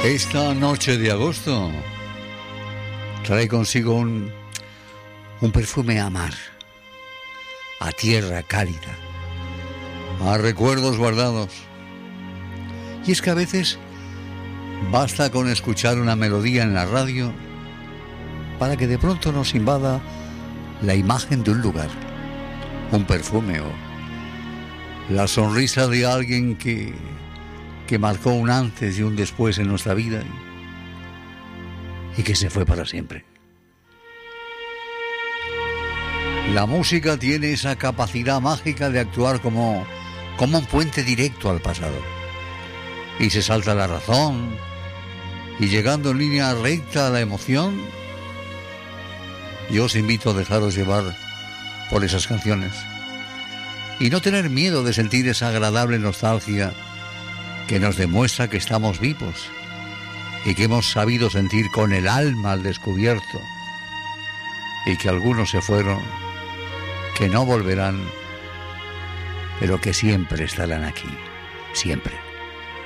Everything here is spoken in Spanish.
Esta noche de agosto trae consigo un perfume a mar, a tierra cálida, a recuerdos guardados. Y es que a veces basta con escuchar una melodía en la radio para que de pronto nos invada la imagen de un lugar, un perfume o la sonrisa de alguien que marcó un antes y un después en nuestra vida y que se fue para siempre. La música tiene esa capacidad mágica de actuar como un puente directo al pasado. Y se salta la razón, y llegando en línea recta a la emoción, yo os invito a dejaros llevar por esas canciones y no tener miedo de sentir esa agradable nostalgia que nos demuestra que estamos vivos y que hemos sabido sentir con el alma al descubierto, y que algunos se fueron, que no volverán, pero que siempre estarán aquí, siempre.